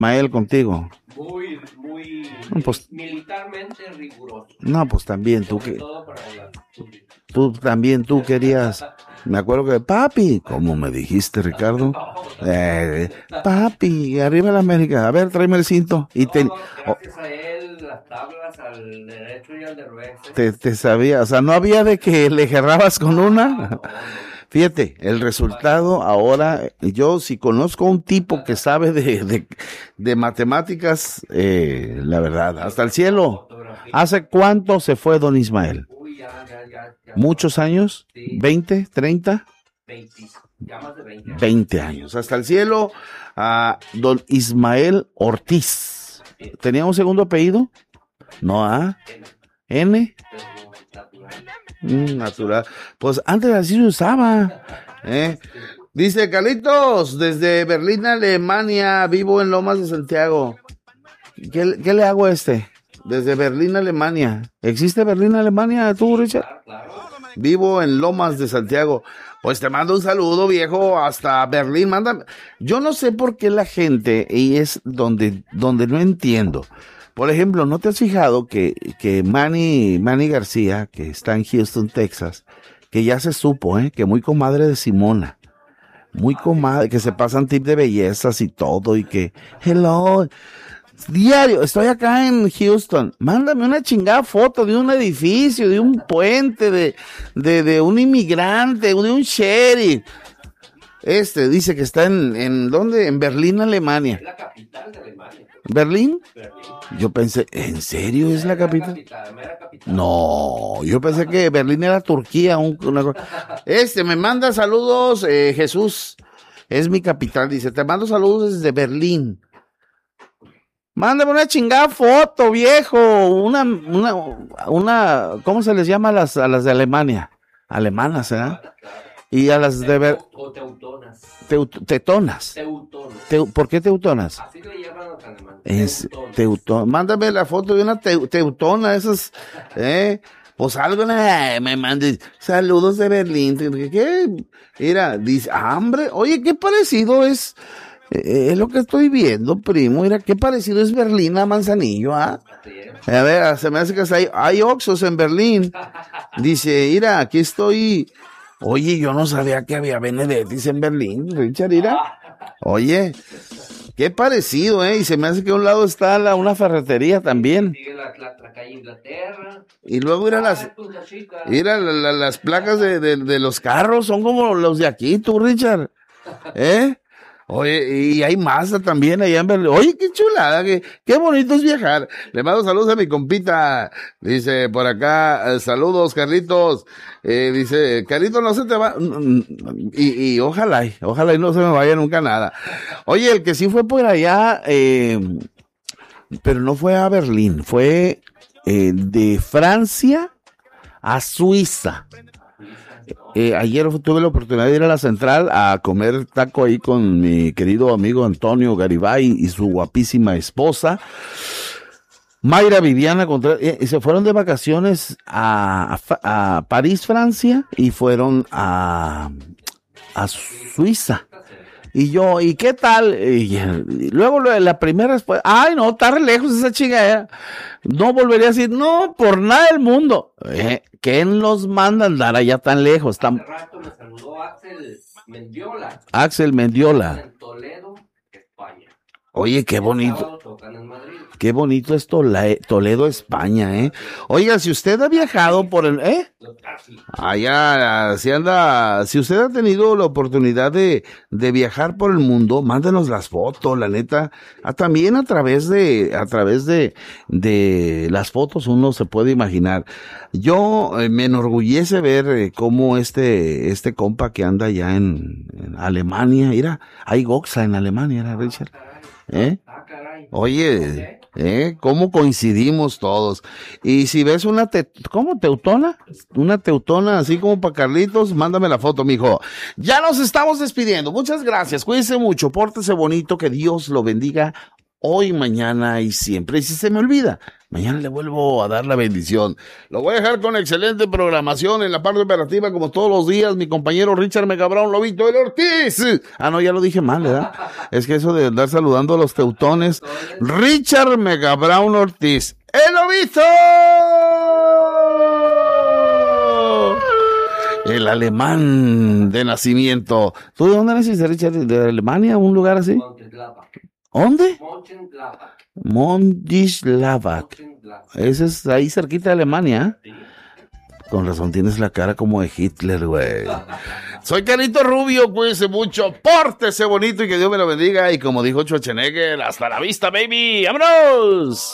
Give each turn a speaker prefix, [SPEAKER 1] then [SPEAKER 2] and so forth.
[SPEAKER 1] Ismael contigo?
[SPEAKER 2] Muy
[SPEAKER 1] No, pues,
[SPEAKER 2] militarmente riguroso.
[SPEAKER 1] no, pues también tú
[SPEAKER 2] Sobre
[SPEAKER 1] que
[SPEAKER 2] todo para las...
[SPEAKER 1] tú querías. Me acuerdo que papi, ¿cómo me dijiste, Ricardo? Papi, arriba la América. A ver, tráeme el cinto. Y
[SPEAKER 2] gracias a él, las tablas al derecho y al del revés.
[SPEAKER 1] te sabía, o sea, no había de que le gerrabas con una.
[SPEAKER 2] No.
[SPEAKER 1] Fíjate, el resultado ahora, yo si conozco a un tipo que sabe de matemáticas, la verdad, hasta el cielo. ¿Hace cuánto se fue don Ismael?
[SPEAKER 2] Uy, ya.
[SPEAKER 1] ¿Muchos años?
[SPEAKER 2] Sí.
[SPEAKER 1] ¿20, 30?
[SPEAKER 2] 20, ya más de 20 años.
[SPEAKER 1] 20 años. Hasta el cielo, a don Ismael Ortiz. ¿Tenía un segundo apellido? No, N. Natural. Pues antes así se usaba. Dice Carlitos, desde Berlín, Alemania, vivo en Lomas de Santiago. ¿Qué le hago a este? Desde Berlín, Alemania. ¿Existe Berlín, Alemania, tú, Richard?
[SPEAKER 2] Claro.
[SPEAKER 1] Vivo en Lomas de Santiago. Pues te mando un saludo, viejo, hasta Berlín. Mándame. Yo no sé por qué la gente, y es donde no entiendo. Por ejemplo, ¿no te has fijado que Manny García, que está en Houston, Texas, que ya se supo, que muy comadre de Simona, muy comadre, que se pasan tips de bellezas y todo, y que, hello, diario, estoy acá en Houston, mándame una chingada foto de un edificio, de un puente, de un inmigrante, de un sheriff. Dice que está en ¿dónde? En Berlín, Alemania.
[SPEAKER 2] Es la capital de Alemania.
[SPEAKER 1] ¿Berlín?
[SPEAKER 2] Berlín.
[SPEAKER 1] Yo pensé, ¿en serio es la capital?
[SPEAKER 2] Mera capital.
[SPEAKER 1] No, yo pensé que Berlín era Turquía. Me manda saludos, Jesús. Es mi capital, dice, te mando saludos desde Berlín. Mándame una chingada foto, viejo. Una, ¿cómo se les llama a las de Alemania? Alemanas, ¿eh? Y a las de
[SPEAKER 2] teutonas.
[SPEAKER 1] Tetonas. ¿Por qué teutonas?
[SPEAKER 2] Así le llaman los alemanes.
[SPEAKER 1] Teutón. Mándame la foto de una teutona, esas, pues algo, me mandes saludos de Berlín. ¿Qué? Mira, dice, hambre. Oye, qué parecido es lo que estoy viendo, primo. Mira, qué parecido es Berlín a Manzanillo, A ver, se me hace que hay Oxxos en Berlín. Dice, mira, aquí estoy. Oye, yo no sabía que había Benedettis en Berlín, Richard, mira. Oye, qué parecido, y se me hace que a un lado está una ferretería también.
[SPEAKER 2] Sigue la calle Inglaterra.
[SPEAKER 1] Y luego las placas de los carros son como los de aquí, tú, Richard. Oye, y hay Mazda también allá en Berlín. Oye, qué chulada, qué bonito es viajar. Le mando saludos a mi compita. Dice por acá, saludos, Carlitos. Dice, Carlitos, no se te va. Y ojalá y no se me vaya nunca nada. Oye, el que sí fue por allá, pero no fue a Berlín, fue de Francia a Suiza. Ayer tuve la oportunidad de ir a la central a comer taco ahí con mi querido amigo Antonio Garibay y su guapísima esposa Mayra Viviana Contreras. Se fueron de vacaciones a París, Francia, y fueron a Suiza. ¿Y qué tal? Y luego la primera después, ay no, está re lejos esa chingadera. No volvería a decir, no, por nada del mundo. ¿Quién los manda a andar allá tan lejos?
[SPEAKER 2] Hace rato me saludó
[SPEAKER 1] Axel Mendiola.
[SPEAKER 2] En Toledo, España.
[SPEAKER 1] Oye, qué bonito. Qué bonito es Toledo, España, Oiga, si usted ha viajado por el, allá, si usted ha tenido la oportunidad de viajar por el mundo, mándenos las fotos, la neta. También a través de las fotos uno se puede imaginar. Yo me enorgullece ver cómo este compa que anda allá en Alemania, mira, hay Goxa en Alemania, ¿era, Richard? Oye, cómo coincidimos todos. Y si ves una teutona, una teutona así como para Carlitos, mándame la foto, mijo. Ya nos estamos despidiendo. Muchas gracias. Cuídense mucho, pórtese bonito, que Dios lo bendiga hoy, mañana y siempre. Y si se me olvida, mañana le vuelvo a dar la bendición. Lo voy a dejar con excelente programación en la parte operativa, como todos los días, mi compañero Richard Megabrón, Lobito el Ortiz. Ah, no, ya lo dije mal, ¿verdad? Es que eso de andar saludando a los teutones. Richard Megabrón Ortiz, el Lobito. El alemán de nacimiento. ¿Tú de dónde naciste, Richard? ¿De Alemania? ¿Un lugar así? ¿Dónde? Mondislavac. Ese es ahí cerquita de Alemania. ¿Eh? Con razón tienes la cara como de Hitler, güey. Soy Carito Rubio, cuídense mucho, pórtese bonito y que Dios me lo bendiga. Y como dijo Schwarzenegger, hasta la vista, baby. ¡Vámonos!